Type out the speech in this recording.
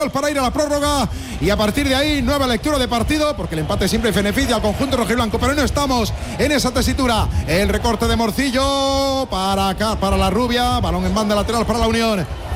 para ir a la prórroga y a partir de ahí nueva lectura de partido, porque el empate siempre beneficia al conjunto rojiblanco, pero no estamos en esa tesitura. El recorte de Morcillo para acá, para la Rubia, balón en banda lateral para la Unión.